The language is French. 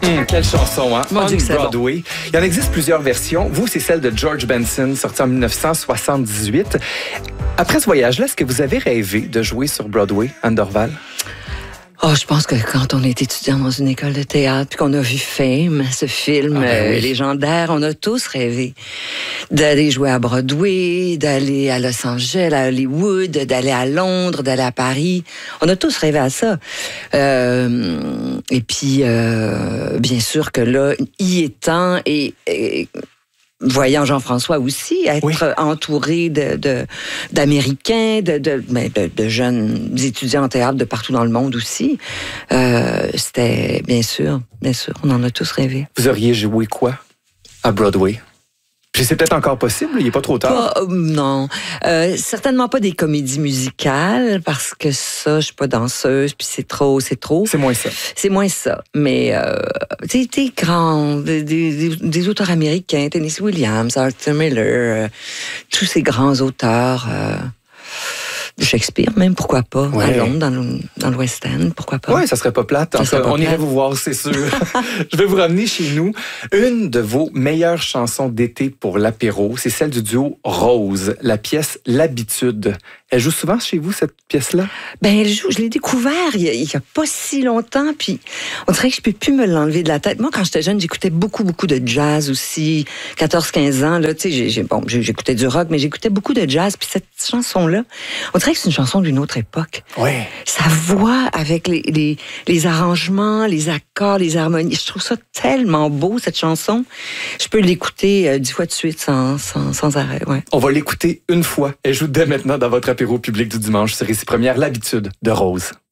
Quelle chanson, hein? Mon Dieu, On que c'est Broadway. Il y en existe plusieurs versions. Vous, c'est celle de George Benson, sortie en 1978. Après ce voyage-là, est-ce que vous avez rêvé de jouer sur Broadway, Anne Dorval? Oh, je pense que quand on est étudiant dans une école de théâtre, puis qu'on a vu Fame, ce film oui. légendaire, on a tous rêvé d'aller jouer à Broadway, d'aller à Los Angeles, à Hollywood, d'aller à Londres, d'aller à Paris. On a tous rêvé à ça. Et puis, bien sûr que là, y étant et voyant Jean-François aussi, être entouré d'Américains, de jeunes étudiants en théâtre de partout dans le monde aussi, c'était bien sûr, on en a tous rêvé. Vous auriez joué quoi à Broadway? Puis c'est peut-être encore possible, il n'est pas trop tard. Non. Certainement pas des comédies musicales, parce que ça, je suis pas danseuse, puis c'est trop. C'est moins ça. C'est moins ça. Mais, des grands, des auteurs américains, Tennessee Williams, Arthur Miller, tous ces grands auteurs, Shakespeare même, pourquoi pas, à Londres, dans le West End, pourquoi pas. Oui, ça serait pas plate. On irait vous voir, c'est sûr. Je vais vous ramener chez nous. Une de vos meilleures chansons d'été pour l'apéro, c'est celle du duo Rose, la pièce L'Habitude. Elle joue souvent chez vous, cette pièce-là? Ben, elle joue. Je l'ai découvert il y a pas si longtemps, puis on dirait que je peux plus me l'enlever de la tête. Moi, quand j'étais jeune, j'écoutais beaucoup de jazz aussi. 14-15 ans, là, tu sais, j'écoutais du rock, mais j'écoutais beaucoup de jazz, puis cette chanson-là, on dirait que c'est une chanson d'une autre époque. Oui. Sa voix avec les arrangements, les accords, les harmonies, je trouve ça tellement beau, cette chanson. Je peux l'écouter 10 fois de suite sans arrêt, ouais. On va l'écouter une fois. Elle joue dès maintenant dans votre apéro public du dimanche sur Ici Première, L'Habitude de Rose.